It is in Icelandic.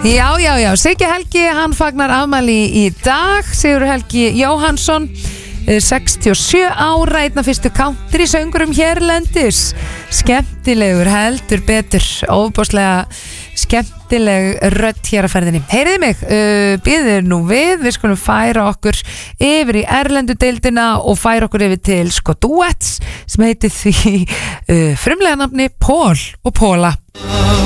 Já, Siggi Helgi, hann fagnar afmæli í dag. Sigur Helgi Jóhannsson, 67 ára, einn af fyrstu country söngurum hérlendis. Skemmtilegur, heldur betur, óbúslega skemmtileg rödd hér að ferðinni. Heyriði mig, býður nú við skulum færa okkur yfir í erlendu deildina og færa okkur yfir til duets sem heitir því frumlega nafni Pól og Póla.